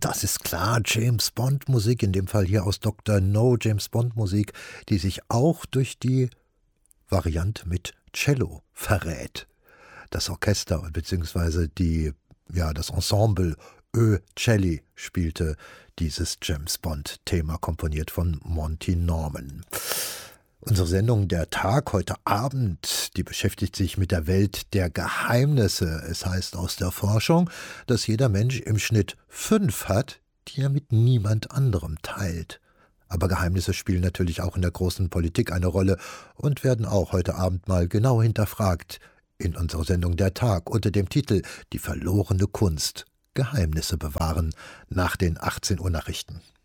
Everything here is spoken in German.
Das ist klar, James Bond Musik, in dem Fall hier aus Dr. No, James Bond Musik, die sich auch durch die Variante mit Cello verrät. Das Orchester bzw. das Ensemble Celli spielte dieses James Bond-Thema, komponiert von Monty Norman. Unsere Sendung Der Tag heute Abend, die beschäftigt sich mit der Welt der Geheimnisse. Es heißt aus der Forschung, dass jeder Mensch im Schnitt 5 hat, die er mit niemand anderem teilt. Aber Geheimnisse spielen natürlich auch in der großen Politik eine Rolle und werden auch heute Abend mal genau hinterfragt in unserer Sendung Der Tag unter dem Titel Die verlorene Kunst. Geheimnisse bewahren nach den 18 Uhr Nachrichten.